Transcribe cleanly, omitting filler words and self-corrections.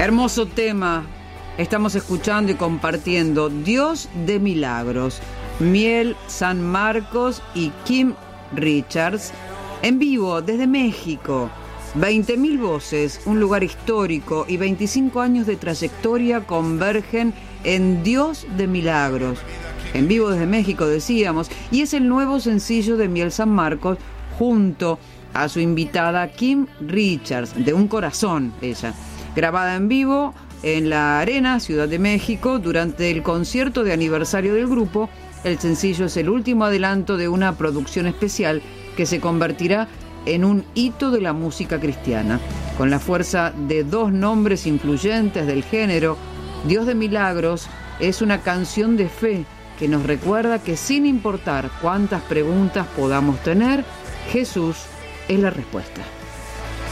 Hermoso tema. Estamos escuchando y compartiendo Dios de Milagros, Miel San Marcos y Kim Richards, en vivo desde México. 20.000 voces, un lugar histórico y 25 años de trayectoria convergen en Dios de Milagros. En vivo desde México, decíamos, y es el nuevo sencillo de Miel San Marcos junto a su invitada Kim Richards, de Un Corazón, ella, grabada en vivo en la Arena, Ciudad de México, durante el concierto de aniversario del grupo. El sencillo es el último adelanto de una producción especial que se convertirá en un hito de la música cristiana. Con la fuerza de dos nombres influyentes del género, Dios de Milagros es una canción de fe que nos recuerda que sin importar cuántas preguntas podamos tener, Jesús es la respuesta.